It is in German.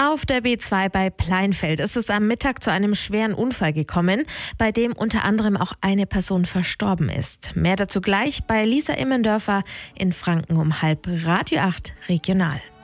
Auf der B2 bei Pleinfeld ist es am Mittag zu einem schweren Unfall gekommen, bei dem unter anderem auch eine Person verstorben ist. Mehr dazu gleich bei Lisa Immendörfer in Franken um 7:30 Radio 8 Regional.